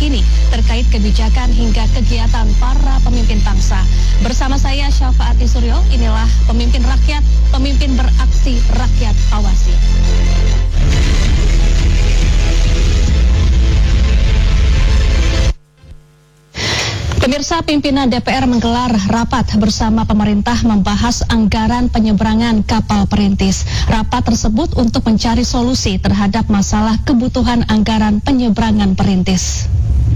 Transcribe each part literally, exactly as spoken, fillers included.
ini terkait kebijakan hingga kegiatan para pemimpin bangsa. Bersama saya Syafaati Suryo, inilah Pemimpin Rakyat, Pemimpin Beraksi, Rakyat Awasi. Pemirsa, pimpinan D P R menggelar rapat bersama pemerintah membahas anggaran penyeberangan kapal perintis. Rapat tersebut untuk mencari solusi terhadap masalah kebutuhan anggaran penyeberangan perintis.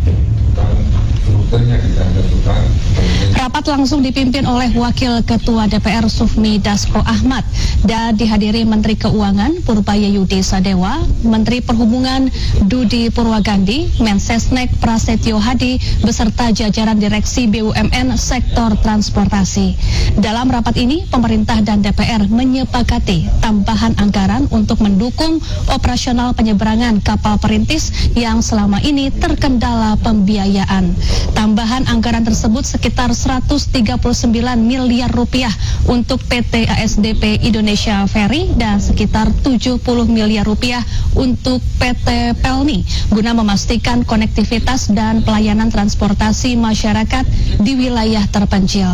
Rapat langsung dipimpin oleh Wakil Ketua D P R Sufmi Dasko Ahmad dan dihadiri Menteri Keuangan Purbayayudi Sadewa, Menteri Perhubungan Dudi Purwagandi, Mensesnek Prasetyo Hadi beserta jajaran Direksi B U M N Sektor Transportasi. Dalam rapat ini, pemerintah dan D P R menyepakati tambahan anggaran untuk mendukung operasional penyeberangan kapal perintis yang selama ini terkendala pembiayaan. Tambahan anggaran tersebut sekitar seratus tiga puluh sembilan miliar rupiah untuk P T A S D P Indonesia Ferry dan sekitar tujuh puluh miliar rupiah untuk P T Pelni guna memastikan konektivitas dan pelayanan transportasi masyarakat di wilayah terpencil.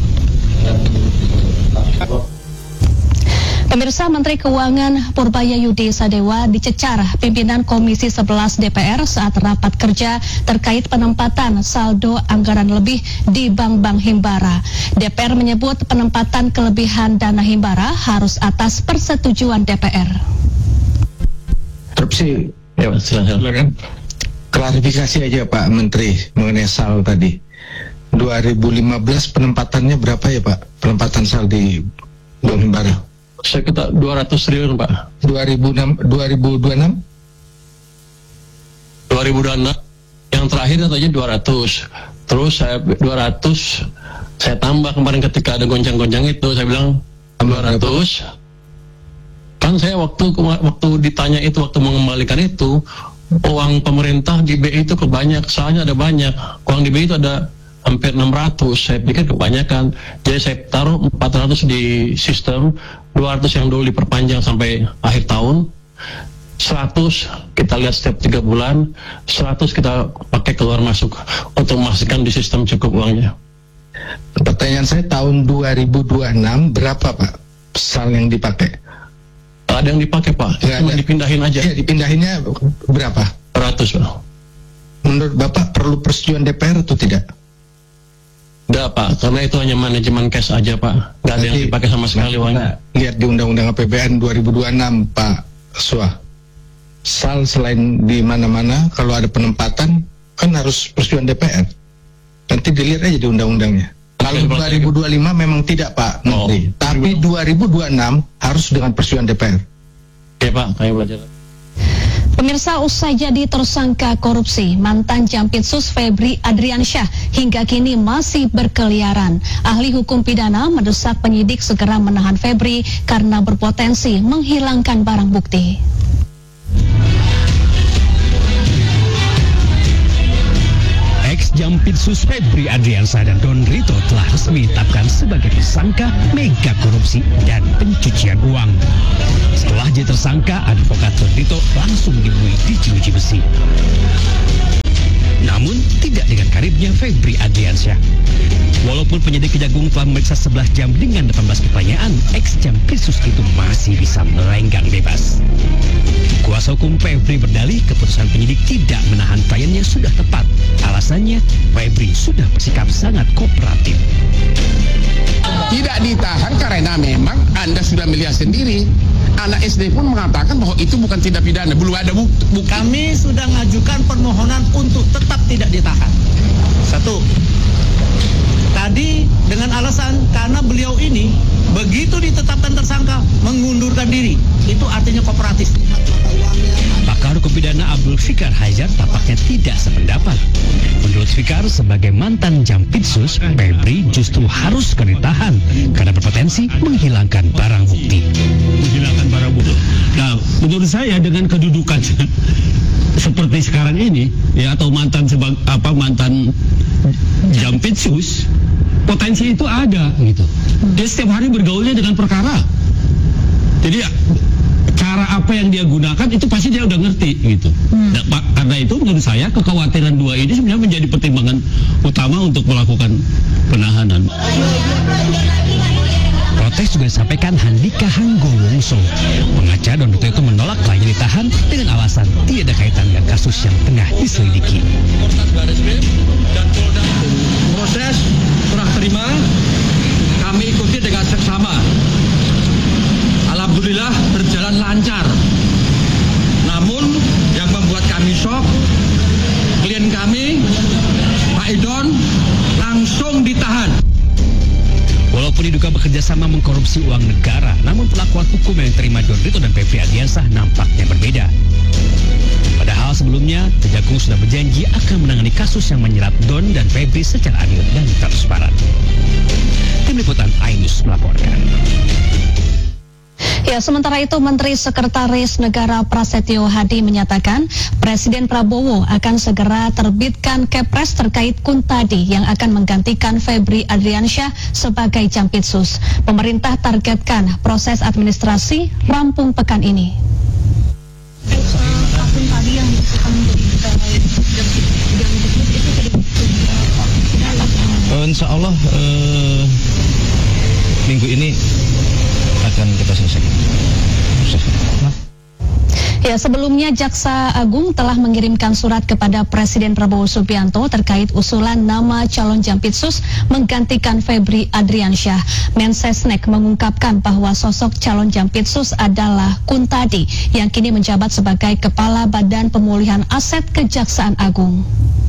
Pemirsa, Menteri Keuangan Purbayayudi Sadewa dicecar pimpinan Komisi sebelas D P R saat rapat kerja terkait penempatan saldo anggaran lebih di bank-bank himbara. D P R menyebut penempatan kelebihan dana himbara harus atas persetujuan D P R. Terpsi, ya, silakan. Klarifikasi aja Pak Menteri mengenai sal tadi. dua ribu lima belas penempatannya berapa ya Pak? Penempatan sal di bank himbara? Saya kata dua ratus triliun Pak. dua ribu enam, dua ribu dua puluh enam? dua ribu dua puluh enam. Yang terakhir katanya dua ratus. Terus saya dua ratus, saya tambah kemarin ketika ada goncang-goncang itu, saya bilang dua ratus. Kan saya waktu waktu ditanya itu, waktu mengembalikan itu, uang pemerintah di B I itu kebanyak, soalnya ada banyak. Uang di B I itu ada hampir enam ratus, saya pikir kebanyakan. Jadi saya taruh empat ratus di sistem, dua ratus yang dulu diperpanjang sampai akhir tahun, seratus kita lihat setiap tiga bulan, seratus kita pakai keluar masuk untuk memastikan di sistem cukup uangnya. Pertanyaan saya, tahun dua ribu dua puluh enam berapa Pak sal yang dipakai? Ada yang dipakai Pak, ya, cuma ada. Dipindahin aja. Iya, dipindahinnya berapa? seratus Pak. Menurut Bapak perlu persetujuan D P R atau tidak? Enggak Pak, karena itu hanya manajemen cash aja Pak. Enggak ada yang dipakai sama sekali uangnya. Lihat di Undang-Undang A P B N dua ribu dua puluh enam Pak Suah. Sal selain di mana-mana kalau ada penempatan kan harus persetujuan D P R. Nanti dilihat aja di undang-undangnya. Kalau dua ribu dua puluh lima memang tidak Pak Menteri, oh, tapi dua ribu dua puluh enam harus dengan persetujuan D P R. Oke Pak, kami belajar. Pemirsa, usai jadi tersangka korupsi, mantan Jampitsus Febri Adriansyah hingga kini masih berkeliaran. Ahli hukum pidana mendesak penyidik segera menahan Febri karena berpotensi menghilangkan barang bukti. Ex-Jampitsus Febri Adriansyah dan Don Rito telah resmi ditetapkan sebagai tersangka mega korupsi dan pencucian uang. Setelah jadi tersangka, advokat Don Rito langsung dibunuh di Jeruji Besi. Namun tidak dengan karibnya Febri Adriansyah. Walaupun penyidik Kejagung telah memeriksa sebelas jam dengan delapan belas pertanyaan, ex-Jampitsus itu masih bisa melenggang bebas. Kuasa hukum Febri berdalih keputusan penyidik tidak menahan kliennya sudah tepat. Alasannya, Febri sudah bersikap sangat kooperatif. Tidak ditahan karena memang Anda sudah melihat sendiri. Anak S D pun mengatakan bahwa itu bukan tindak pidana, belum ada bukti. Kami sudah mengajukan permohonan untuk tetap tidak ditahan. Satu, tadi dengan alasan karena beliau ini begitu ditetapkan tersangka mengundurkan diri, itu artinya kooperatif. Pakar hukum pidana Abdul Fikar Hajar tampaknya tidak sependapat. Menurut Fikar, sebagai mantan Jampitsus, Febri justru harus ditahan karena berpotensi menghilangkan barang bukti. Menghilangkan barang bukti. Nah, menurut saya dengan kedudukan seperti sekarang ini, ya, atau mantan sebag, apa mantan Jampitsus, potensi itu ada gitu. Dia setiap hari bergaulnya dengan perkara. Jadi cara apa yang dia gunakan itu pasti dia udah ngerti gitu. Hmm. Nah, Pak, karena itu menurut saya kekhawatiran dua ini sebenarnya menjadi pertimbangan utama untuk melakukan penahanan. Protes juga disampaikan Handika Hanggowongso. Pengacara Don Duto itu menolak kliennya ditahan dengan alasan tidak ada kaitan dengan kasus yang tengah diselidiki. Proses serah terima kami ikuti dengan seksama. Alhamdulillah berjalan lancar. Namun yang membuat kami shock, klien kami, Pak Idon, langsung ditahan. Walaupun diduga bekerja sama mengkorupsi uang negara, namun perlakuan hukum yang diterima Don Duto dan Febri Ardiansah nampaknya berbeda. Padahal sebelumnya, Kejagung sudah berjanji akan menangani kasus yang menyerat Don dan Febri secara adil dan transparan. Tim Liputan Ainus melaporkan. Ya, sementara itu Menteri Sekretaris Negara Prasetyo Hadi menyatakan Presiden Prabowo akan segera terbitkan Kepres terkait Kuntadi yang akan menggantikan Febri Ardiansyah sebagai Jampitsus. Pemerintah targetkan proses administrasi rampung pekan ini. Insya Allah eh, minggu ini akan kita selesaikan. Ya, sebelumnya Jaksa Agung telah mengirimkan surat kepada Presiden Prabowo Subianto terkait usulan nama calon Jampitsus menggantikan Febri Ardiansyah. Mensesnek mengungkapkan bahwa sosok calon Jampitsus adalah Kuntadi yang kini menjabat sebagai Kepala Badan Pemulihan Aset Kejaksaan Agung.